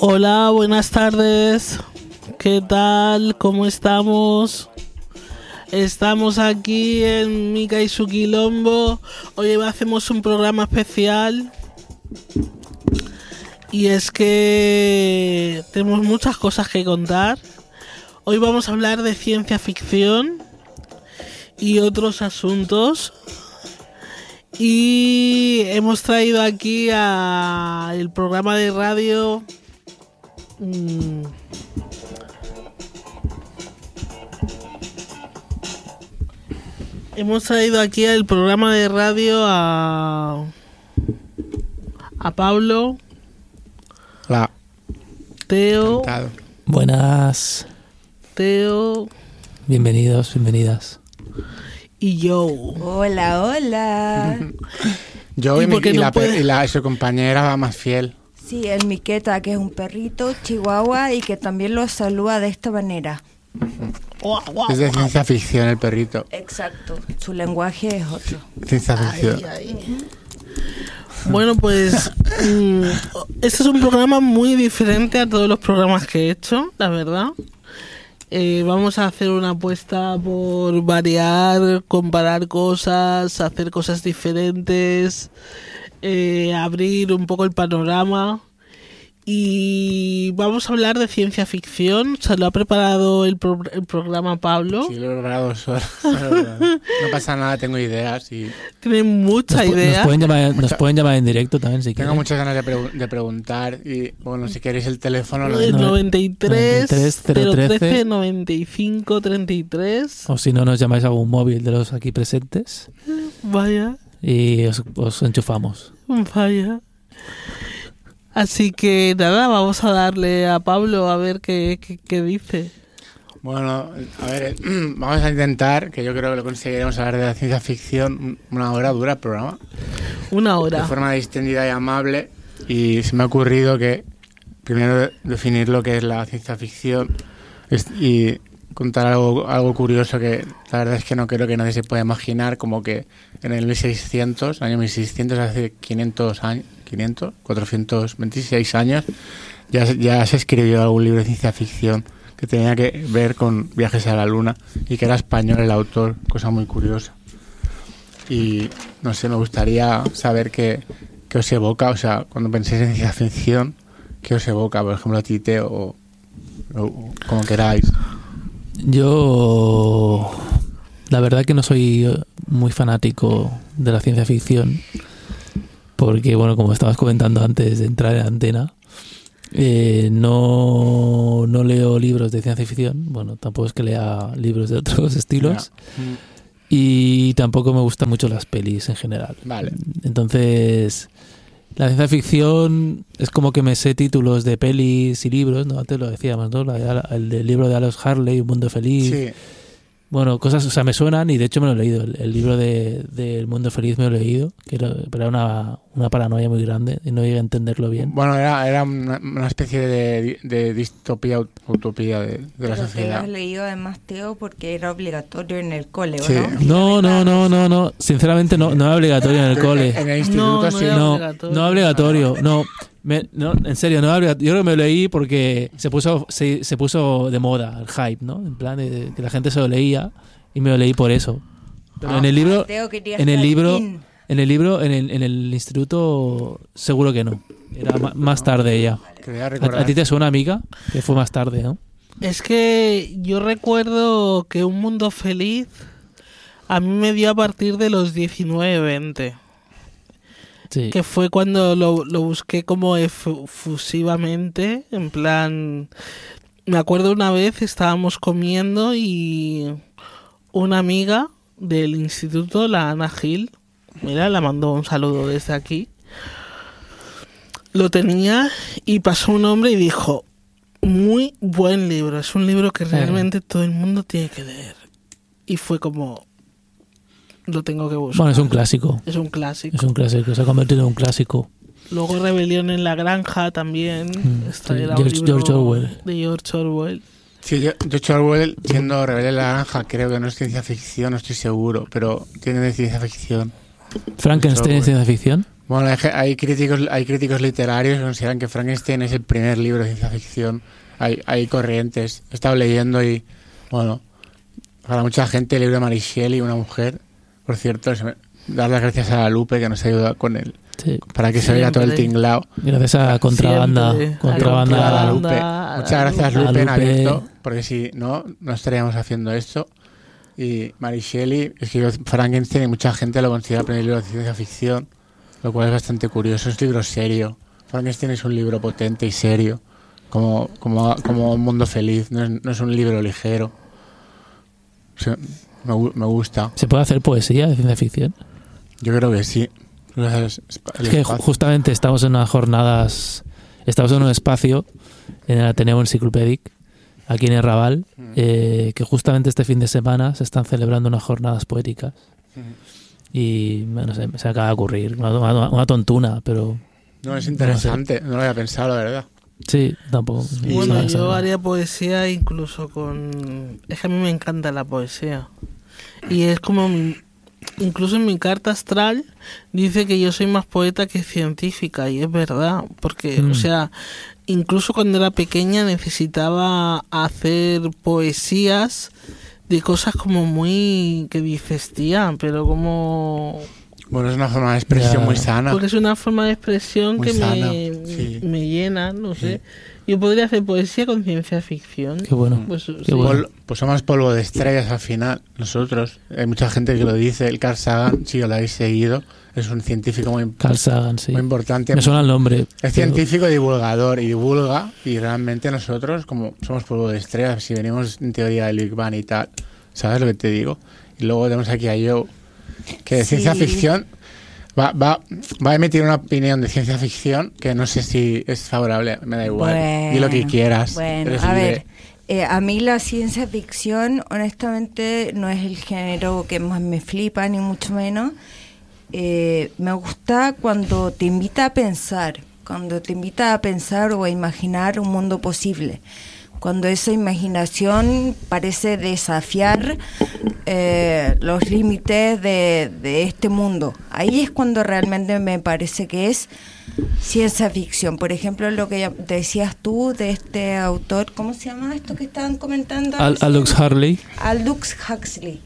Hola, buenas tardes. ¿Qué tal? ¿Cómo estamos? Estamos aquí en Mica y su Quilombo. Hoy hacemos un programa especial. Y es que tenemos muchas cosas que contar. Hoy vamos a hablar de ciencia ficción y otros asuntos. Y hemos traído aquí el programa de radio. Hemos traído aquí al programa de radio a Pablo. Hola. Teo. Encantado. Buenas. Teo. Bienvenidos, bienvenidas. Y yo. Hola, hola. Yo y su compañera más fiel. Sí, el Miqueta, que es un perrito chihuahua y que también lo saluda de esta manera. Es de ciencia ficción el perrito. Exacto, su lenguaje es otro. Ciencia ficción. Bueno, pues este es un programa muy diferente a todos los programas que he hecho, la verdad. Vamos a hacer una apuesta por variar, comparar cosas, hacer cosas diferentes, abrir un poco el panorama. Y vamos a hablar de ciencia ficción. Se lo ha preparado el programa Pablo. Sí, lo he preparado solo. No pasa nada, tengo ideas. Y Tiene mucha idea. Nos pueden llamar en directo también si quieren. tengo muchas ganas de preguntar. Y bueno, si queréis el teléfono, lo El digo. 93 013 013 95 33. O si no, nos llamáis a algún móvil de los aquí presentes Vaya, y os enchufamos. vaya. Así que nada, vamos a darle a Pablo a ver qué dice. Bueno, a ver, vamos a intentar, que yo creo que lo conseguiremos, hablar de la ciencia ficción. Una hora dura el programa. Una De hora. forma distendida y amable. Y se me ha ocurrido que primero definir lo que es la ciencia ficción y contar algo curioso que la verdad es que no creo que nadie se pueda imaginar, como que en el 1600, año 1600, hace 426 años, ya se escribió algún libro de ciencia ficción que tenía que ver con viajes a la luna y que era español el autor, cosa muy curiosa. Y no sé, me gustaría saber qué os evoca, o sea, cuando penséis en ciencia ficción, qué os evoca, por ejemplo, a ti, Teo, o como queráis. Yo, la verdad que no soy muy fanático de la ciencia ficción, porque, bueno, como estabas comentando antes de entrar en la antena, no leo libros de ciencia ficción. Bueno, tampoco es que lea libros de otros estilos. Y tampoco me gustan mucho las pelis en general. Vale. Entonces, la ciencia ficción es como que me sé títulos de pelis y libros, ¿no? Antes lo decíamos, ¿no? El del libro de Aldous Huxley, Un Mundo Feliz. Sí. Bueno, cosas, o sea, me suenan y de hecho me lo he leído. El libro del Mundo Feliz me lo he leído, pero era una paranoia muy grande y no llegué a entenderlo bien. Bueno, era una especie de distopía, utopía de la Pero sociedad. te lo has leído además, Teo, porque era obligatorio en el cole, ¿o Sí. no? No. Sinceramente no es obligatorio en el cole. En el instituto sí. No es obligatorio. No, en serio, no es obligatorio. Yo creo que me lo leí porque se puso de moda el hype, ¿no? En plan de que la gente se lo leía y me lo leí por eso. Pero en el libro, Teo quería en el estar libro, in. en el instituto seguro que no. Era más tarde ya. Quería recordar. ¿A ti te suena, amiga? Que fue más tarde, ¿no? Es que yo recuerdo que Un Mundo Feliz a mí me dio a partir de los 19-20. Sí. Que fue cuando lo busqué como efusivamente, en plan... Me acuerdo una vez estábamos comiendo y una amiga del instituto, la Ana Gil, mira, la mandó un saludo desde aquí, lo tenía y pasó un hombre y dijo, muy buen libro, es un libro que realmente todo el mundo tiene que leer. Y fue como... Lo tengo que buscar. Bueno, es un clásico. Es un clásico. Es un clásico, se ha convertido en un clásico. Luego Rebelión en la Granja también. Sí, Era un libro George Orwell. de George Orwell. Sí, George Orwell, siendo Rebelde en la Granja, creo que no es ciencia ficción, no estoy seguro, pero tiene de ciencia ficción. ¿Frankenstein es ciencia ficción? Bueno, hay críticos literarios que consideran que Frankenstein es el primer libro de ciencia ficción. Hay corrientes. He estado leyendo y, bueno, para mucha gente el libro de Mary Shelley, una mujer, por cierto, dar las gracias a la Lupe que nos ha ayudado con él. Sí. Para que se oiga todo el tinglao. Gracias a Contrabanda. A la Lupe. Muchas gracias, Lupe, en abierto, Lupe. porque si no estaríamos haciendo esto. Y Mary Shelley escribió Frankenstein y mucha gente lo considera el primer libro de ciencia ficción, lo cual es bastante curioso. Es un libro serio. Frankenstein es un libro potente y serio, como Un mundo feliz. No es un libro ligero. O sea, me gusta. ¿Se puede hacer poesía de ciencia ficción? Yo creo que sí. Es que justamente estamos en unas jornadas, estamos en un espacio en el Ateneo Encyclopedic, aquí en el Raval, que justamente este fin de semana se están celebrando unas jornadas poéticas. Y no sé, se acaba de ocurrir una tontuna, pero no, es interesante, no lo había pensado, la verdad. Sí, tampoco. Bueno, yo haría poesía incluso con... Es que a mí me encanta la poesía. Y es como... Incluso en mi carta astral dice que yo soy más poeta que científica, y es verdad, porque, o sea, incluso cuando era pequeña necesitaba hacer poesías de cosas como muy... que dices, tía, pero como... Bueno, es una forma de expresión muy sana. Porque es una forma de expresión muy que sana, me llena, no sé. Yo podría hacer poesía con ciencia ficción. Qué bueno. Pues, Qué bueno. Pues somos polvo de estrellas al final, nosotros. Hay mucha gente que lo dice. El Carl Sagan, si lo habéis seguido, es un científico Carl Sagan, sí. muy importante. Me suena el nombre. Es científico y divulgador, y divulga, y realmente nosotros, como somos polvo de estrellas, si venimos en teoría del Big Bang y tal, ¿sabes lo que te digo? Y luego tenemos aquí a Joe, que de ciencia ficción va a emitir una opinión de ciencia ficción que no sé si es favorable, me da igual. Di lo que quieras. Bueno, a ver, a mí la ciencia ficción, honestamente, no es el género que más me flipa, ni mucho menos. Me gusta cuando te invita a pensar, o a imaginar un mundo posible. Cuando esa imaginación parece desafiar los límites de este mundo. Ahí es cuando realmente me parece que es ciencia ficción. Por ejemplo, lo que decías tú de este autor, ¿cómo se llama esto que estaban comentando? Aldous Huxley. Aldous Huxley.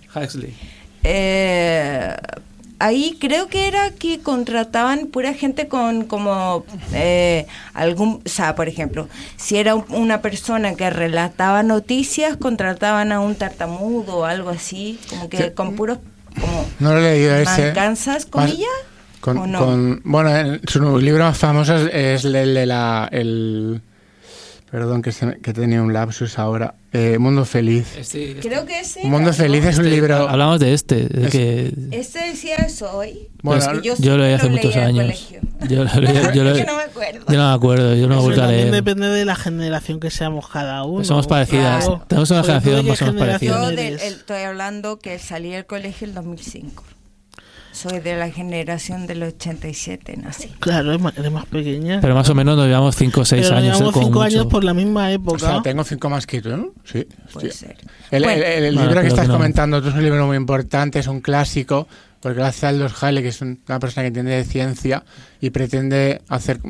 Ahí creo que era que contrataban pura gente con como o sea, por ejemplo, si era una persona que relataba noticias, contrataban a un tartamudo o algo así, como que sí, con puros como no lo he leído ese. ¿Mancanzas, comillas? Bueno, su libro más famoso es el de perdón, que tenía un lapsus ahora. Mundo Feliz. Creo que ese. Mundo Feliz es un libro. Hablamos de este. Este decía eso hoy. Bueno, yo lo leí hace muchos años. Yo no me acuerdo. Yo no me acuerdo. Yo no me acuerdo leer. Depende de la generación que seamos cada uno. Pues somos parecidas. Claro. Tenemos una generación más o menos parecida. Yo estoy hablando que salí del colegio en 2005. Soy de la generación del 87, nací. Claro, eres más pequeña. Pero más o menos nos llevamos 5 o 6 años. Nos llevamos 5 años por la misma época. O sea, tengo 5 más que tú, ¿no? Sí. Puede ser. El libro que estás comentando tú es un libro muy importante, es un clásico, porque lo hace Aldous Huxley, que es una persona que entiende de ciencia y pretende hacer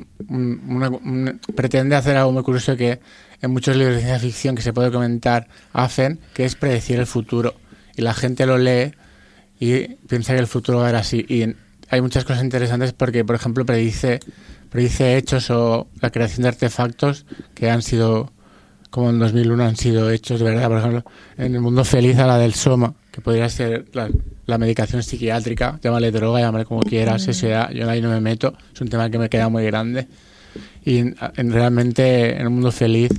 algo muy curioso que en muchos libros de ciencia ficción que se puede comentar hacen, que es predecir el futuro. Y la gente lo lee y piensa que el futuro va a ser así. Y hay muchas cosas interesantes porque, por ejemplo, predice hechos o la creación de artefactos que han sido, como en 2001 han sido hechos de verdad. Por ejemplo, en El Mundo Feliz a la del Soma, que podría ser la medicación psiquiátrica, llámale droga, llámale como quieras, eso ya, yo ahí no me meto, es un tema que me queda muy grande. Y realmente en El Mundo Feliz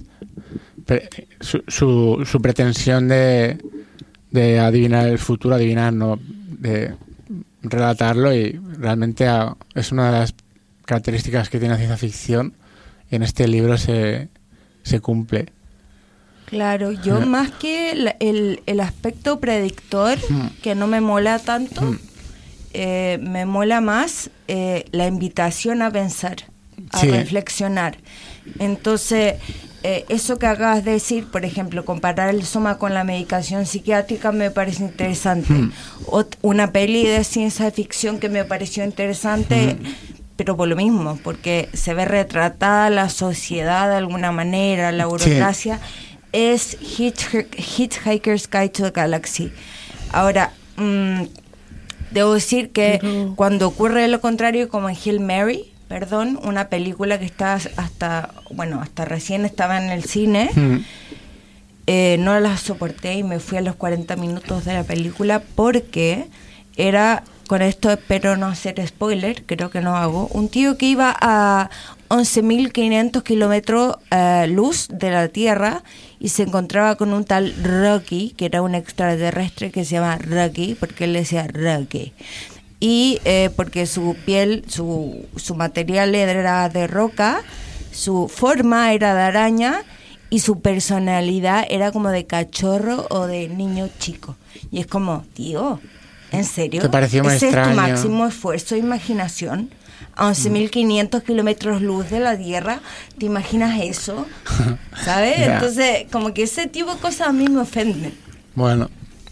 su pretensión de adivinar el futuro, de relatarlo, y realmente es una de las características que tiene la ciencia ficción, y en este libro se cumple. Claro, yo más que el aspecto predictor, que no me mola tanto, me mola más la invitación a pensar, a reflexionar. Entonces, eso que acabas de decir, por ejemplo, comparar el soma con la medicación psiquiátrica me parece interesante. Una peli de ciencia ficción que me pareció interesante, pero por lo mismo, porque se ve retratada la sociedad de alguna manera, la burocracia, es Hitchhiker's Guide to the Galaxy. Ahora, debo decir que cuando ocurre lo contrario, como en Hail Mary, una película que está hasta recién estaba en el cine, no la soporté y me fui a los 40 minutos de la película porque era, con esto espero no hacer spoiler, creo que no hago, un tío que iba a 11.500 kilómetros luz de la Tierra y se encontraba con un tal Rocky, que era un extraterrestre que se llama Rocky, porque él decía Rocky. Y porque su piel, su material era de roca, su forma era de araña y su personalidad era como de cachorro o de niño chico. Y es como, tío, ¿en serio? ¿Te pareció muy ¿Ese extraño? es tu máximo esfuerzo e imaginación? A 11.500 kilómetros luz de la Tierra, ¿te imaginas eso? ¿Sabes? Ya. Entonces, como que ese tipo de cosas a mí me ofenden. Bueno.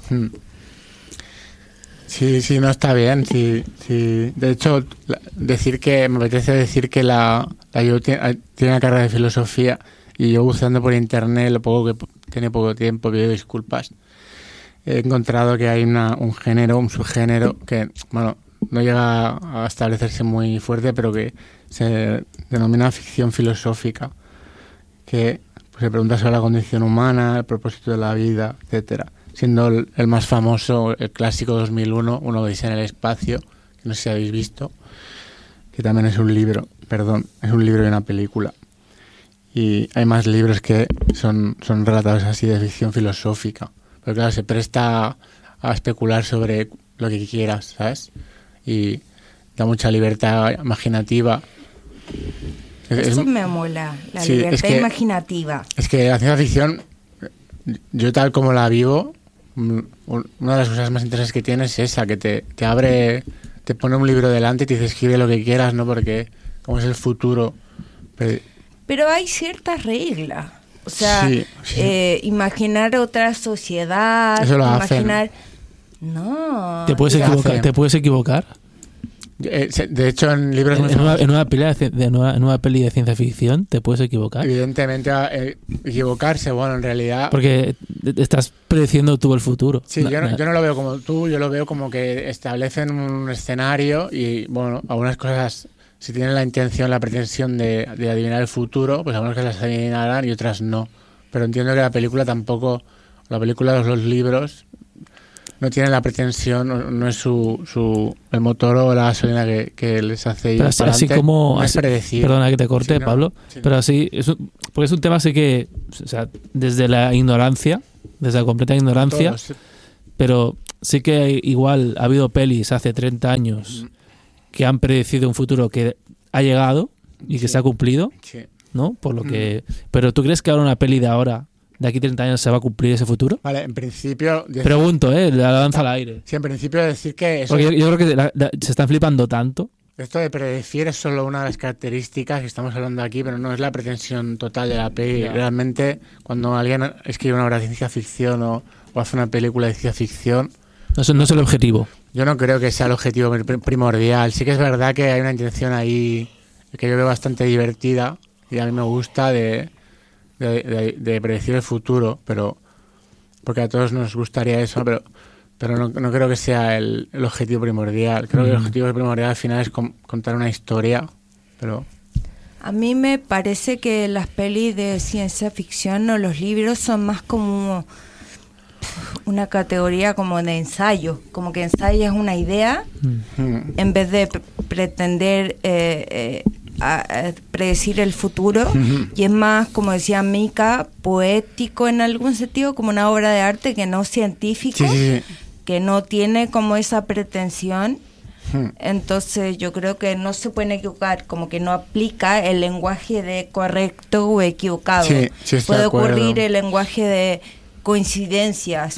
Sí, no está bien. Sí. De hecho, me apetece decir que yo tiene una carrera de filosofía y yo buscando por internet, lo poco que tiene poco tiempo, pido disculpas, he encontrado que hay un subgénero que, bueno, no llega a establecerse muy fuerte, pero que se denomina ficción filosófica, que pues, se pregunta sobre la condición humana, el propósito de la vida, etcétera. Siendo el más famoso, el clásico 2001, Una odisea en el espacio, que no sé si habéis visto, que también es un libro y una película. Y hay más libros que son relatados así de ficción filosófica. Pero claro, se presta a especular sobre lo que quieras, ¿sabes? Y da mucha libertad imaginativa. Eso me mola, la libertad imaginativa. Es que la ciencia ficción, yo tal como la vivo, una de las cosas más interesantes que tiene es esa, que te abre, te pone un libro delante y te dice escribe lo que quieras, ¿no? Porque como es el futuro. Pero hay ciertas reglas. O sea, sí. Imaginar otra sociedad, eso lo imaginar... hacen. No. ¿Te puedes equivocar? De hecho, en libros... En una peli de ciencia ficción, ¿te puedes equivocar? Evidentemente, equivocarse, bueno, en realidad... Porque estás prediciendo tú el futuro. Sí, yo no lo veo como tú, yo lo veo como que establecen un escenario y, bueno, algunas cosas, si tienen la intención, la pretensión de adivinar el futuro, pues algunas cosas las adivinarán y otras no. Pero entiendo que la película tampoco... La película, los libros... No tiene la pretensión, no es el motor o la gasolina que les hace ir para así como no es predecir. Perdona que te corte, sí, ¿no? Pablo, sí, pero así porque es un tema así que, o sea, desde la completa ignorancia, pero sí que igual ha habido pelis hace 30 años que han predecido un futuro que ha llegado y que se ha cumplido, ¿no? Por lo que, pero ¿tú crees que ahora una peli de ahora, de aquí 30 años, se va a cumplir ese futuro? Vale, en principio... Pregunto, la lanza al aire. Sí, en principio decir que... Eso, porque yo creo que se están flipando tanto. Esto de predecir es solo una de las características que estamos hablando aquí, pero no es la pretensión total de la peli. Yeah. Realmente, cuando alguien escribe una obra de ciencia ficción o hace una película de ciencia ficción... No es el objetivo. Yo no creo que sea el objetivo primordial. Sí que es verdad que hay una intención ahí que yo veo bastante divertida y a mí me gusta de predecir el futuro, pero porque a todos nos gustaría eso, pero no creo que sea el objetivo primordial. Creo que el objetivo primordial al final es contar una historia, pero... A mí me parece que las pelis de ciencia ficción o los libros son más como una categoría como de ensayo, como que ensayas una idea en vez de pretender a predecir el futuro, y es más, como decía Mika, poético en algún sentido, como una obra de arte que no científico, que no tiene como esa pretensión. Entonces yo creo que no se pueden equivocar, como que no aplica el lenguaje de correcto o equivocado. Puede ocurrir el lenguaje de coincidencia,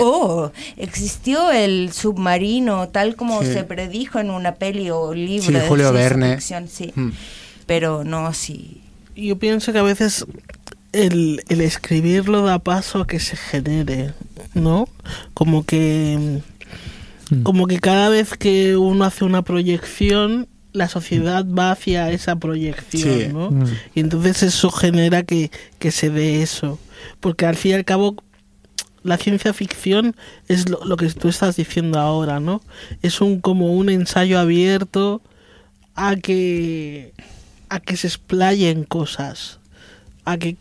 existió el submarino tal como se predijo en una peli o libro de Julio Verne. ficción, pero no así. Yo pienso que a veces el escribirlo da paso a que se genere, ¿no? Como que cada vez que uno hace una proyección la sociedad va hacia esa proyección, Sí. ¿no? Y entonces eso genera que se dé eso. Porque al fin y al cabo, la ciencia ficción es lo que tú estás diciendo ahora, ¿no? Es como un ensayo abierto a que se explayen cosas, a que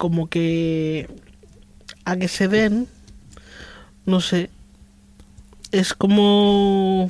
se den, no sé, es como...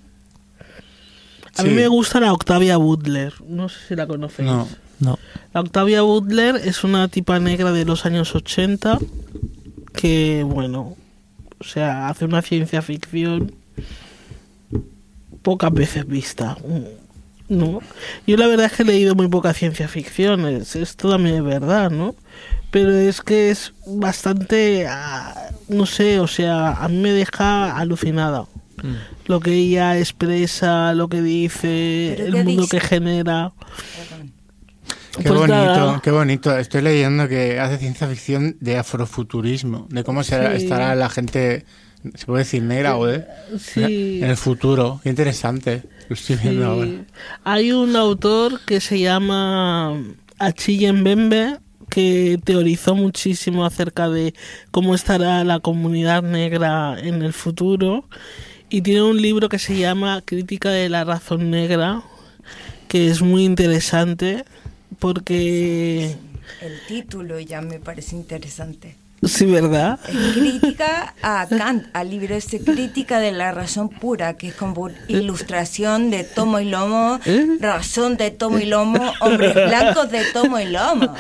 A mí Sí. me gusta la Octavia Butler, no sé si la conocéis. No. No. La Octavia Butler es una tipa negra de los años 80 que, bueno, o sea, hace una ciencia ficción pocas veces vista, ¿no? Yo la verdad es que he leído muy poca ciencia ficción, esto también es verdad, ¿no? Pero es que es bastante, no sé, o sea, a mí me deja alucinada. Lo que ella expresa, lo que dice, ¿Pero el qué mundo dice? que genera. Qué Pues bonito, nada. qué bonito. Estoy leyendo que hace ciencia ficción de afrofuturismo, de cómo será, Sí. estará la gente, se puede decir negra o Sí. en el futuro. Qué interesante. Lo estoy viendo ahora. Sí. Hay un autor que se llama Achille Mbembe que teorizó muchísimo acerca de cómo estará la comunidad negra en el futuro y tiene un libro que se llama Crítica de la razón negra, que es muy interesante porque El título ya me parece interesante. sí, ¿verdad? Es crítica a Kant, al libro este Crítica de la razón pura, que es como ilustración de tomo y lomo, razón de tomo y lomo, hombres blancos de tomo y lomo.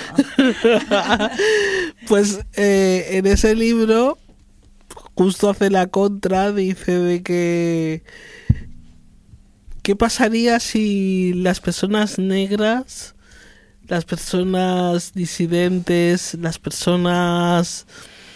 Pues en ese libro justo hace la contra, dice de que ¿qué pasaría si las personas negras, las personas disidentes, las personas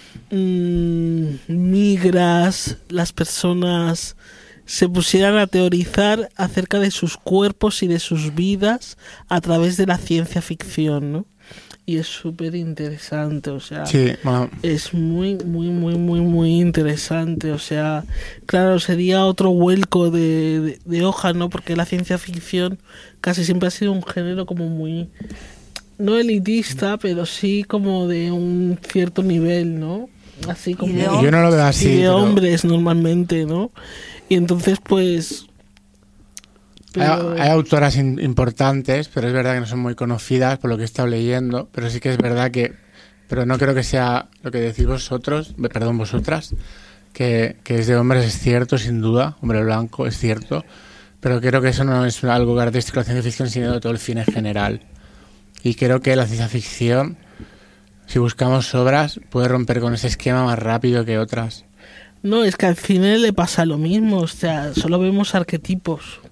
migras, las personas se pusieran a teorizar acerca de sus cuerpos y de sus vidas a través de la ciencia ficción, ¿no? Y es súper interesante, o sea, Sí, bueno, es muy interesante, o sea, claro, sería otro vuelco de hoja, ¿no? Porque la ciencia ficción casi siempre ha sido un género como muy, no elitista, pero sí como de un cierto nivel, ¿no? Así como... de yo no lo veo así. y de pero hombres normalmente, ¿no? Y entonces, pues... pero- hay autoras importantes, pero es verdad que no son muy conocidas por lo que he estado leyendo, pero sí que es verdad que, pero no creo que sea lo que decís vosotras, que es de hombres, es cierto, sin duda, hombre blanco, es cierto, pero creo que eso no es algo característico de la ciencia ficción, sino de todo el cine en general. Y creo que la ciencia ficción, si buscamos obras, puede romper con ese esquema más rápido que otras. No, es que al cine le pasa lo mismo, o sea, solo vemos arquetipos.